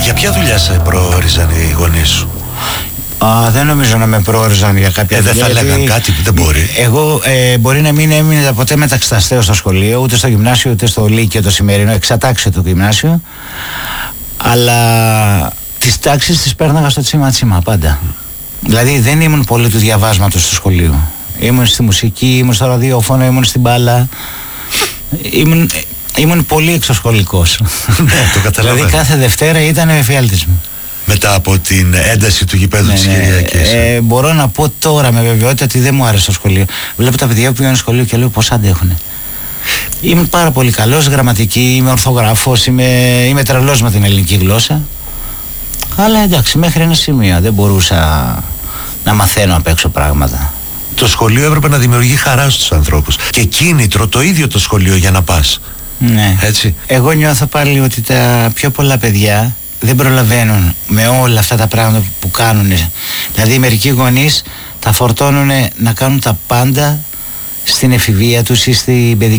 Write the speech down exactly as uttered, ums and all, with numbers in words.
Για ποια δουλειά σε προόριζαν οι γονείς σου? Α, δεν νομίζω να με προόριζαν για κάποια ε, δουλειά. Δεν θα λέγαν κάτι που δεν μπορεί. Εγώ ε, μπορεί να μην έμεινε ποτέ μεταξυταστέο στο σχολείο, ούτε στο γυμνάσιο, ούτε στο λύκειο το σημερινό, εξατάξιο το γυμνάσιο. Αλλά τις τάξεις τις πέρναγα στο τσίμα τσίμα πάντα. Δηλαδή δεν ήμουν πολύ του διαβάσματος στο σχολείο. Ήμουν στη μουσική, ήμουν στο ραδιόφωνο, ήμουν στην μπάλα. Ήμουν, ήμουν πολύ εξωσχολικός. Ναι, το καταλαβαίνω. Δηλαδή κάθε Δευτέρα ήταν εφιάλτης μου. Μετά από την ένταση του γηπέδου, ναι, της ναι, Κυριακής. Ε, μπορώ να πω τώρα με βεβαιότητα ότι δεν μου άρεσε το σχολείο. Βλέπω τα παιδιά που πηγαίνουν στο σχολείο και λέω πώς αντέχουνε. Είμαι πάρα πολύ καλός, γραμματική, είμαι ορθογράφος, είμαι, είμαι τρελός με την ελληνική γλώσσα. Αλλά εντάξει, μέχρι ένα σημείο δεν μπορούσα να μαθαίνω απ' έξω πράγματα. Το σχολείο έπρεπε να δημιουργεί χαρά στους ανθρώπους και κίνητρο το ίδιο το σχολείο για να πας. Ναι. Έτσι. Εγώ νιώθω πάλι ότι τα πιο πολλά παιδιά δεν προλαβαίνουν με όλα αυτά τα πράγματα που κάνουν. Δηλαδή μερικοί γονείς τα φορτώνουν να κάνουν τα πάντα στην εφηβεία τους ή στην παιδική